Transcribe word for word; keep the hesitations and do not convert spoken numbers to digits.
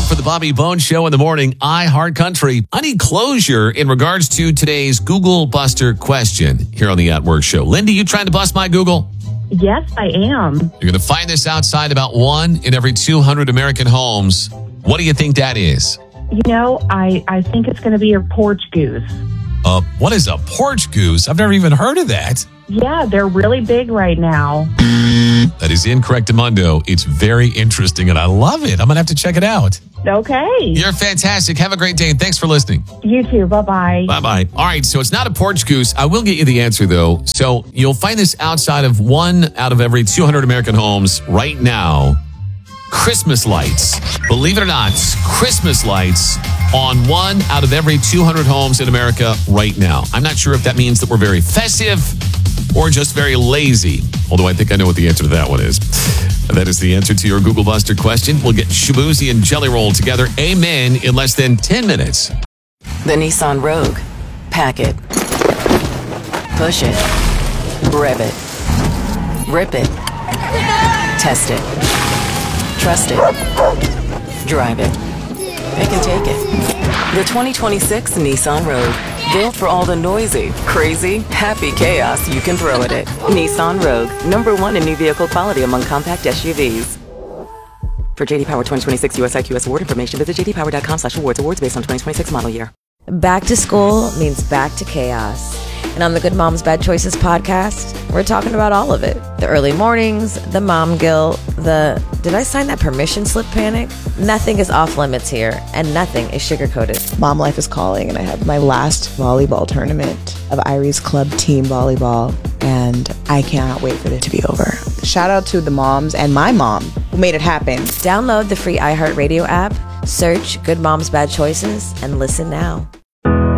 for the Bobby Bones Show in the morning. I Heart Country. I need closure in regards to today's Google Buster question here on the At Work Show. Lindy, you trying to bust my Google? Yes, I am. You're going to find this outside about one in every two hundred American homes. What do you think that is? You know, I, I think it's going to be a porch goose. Uh, what is a porch goose? I've never even heard of that. Yeah, they're really big right now. That is incorrect, Amundo. It's very interesting, and I love it. I'm going to have to check it out. Okay. You're fantastic. Have a great day, and thanks for listening. You too. Bye-bye. Bye-bye. All right, so it's not a porch goose. I will get you the answer, though. So you'll find this outside of one out of every two hundred American homes right now. Christmas lights. Believe it or not, Christmas lights on one out of every two hundred homes in America right now. I'm not sure if that means that we're very festive or just very lazy, although I think I know what the answer to that one is. That is the answer to your Google Buster question. We'll get Shabuzi and Jelly Roll together. Amen in less than ten minutes. The Nissan Rogue. Pack it. Push it. Rev it. Rip it. Test it. Trust it. Drive it. Pick and take it. The twenty twenty-six Nissan Rogue. Built for all the noisy, crazy, happy chaos you can throw at it. Nissan Rogue. Number one in new vehicle quality among compact S U Vs. For J D Power twenty twenty-six U S I Q S award information, visit j d power dot com slash awards. Awards based on twenty twenty-six model year. Back to school means back to chaos. And on the Good Moms Bad Choices podcast, we're talking about all of it. The early mornings, the mom guilt, the did I sign that permission slip panic? Nothing is off limits here, and nothing is sugar-coated. Mom life is calling, and I have my last volleyball tournament of Irie's Club team volleyball, and I cannot wait for it to be over. Shout out to the moms and my mom who made it happen. Download the free iHeartRadio app, search Good Moms Bad Choices, and listen now.